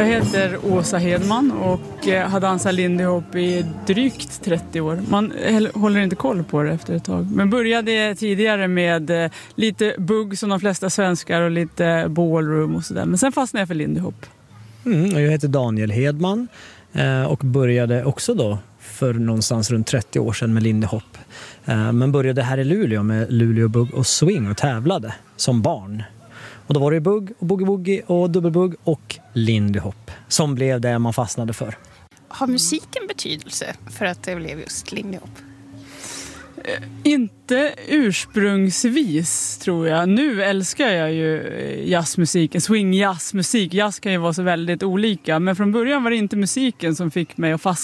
Jag heter Åsa Hedman och har dansat Lindy Hop i drygt 30 år. Man håller inte koll på det efter ett tag. Men började tidigare med lite bugg som de flesta svenskar och lite ballroom och sådär. Men sen fastnade jag för Lindy Hop. Jag heter Daniel Hedman och började också då för någonstans runt 30 år sedan med Lindy Hop. Men började här i Luleå med Luleå bugg och swing och tävlade som barn. Och då var det bugg och boogie-woogie och dubbelbugg och Lindy Hop som blev det man fastnade för. Har musiken betydelse för att det blev just Lindy Hop? Inte ursprungsvis tror jag. Nu älskar jag ju jazzmusiken, swing jazzmusik. Jazz kan ju vara så väldigt olika. Men från början var det inte musiken som fick mig att fastna.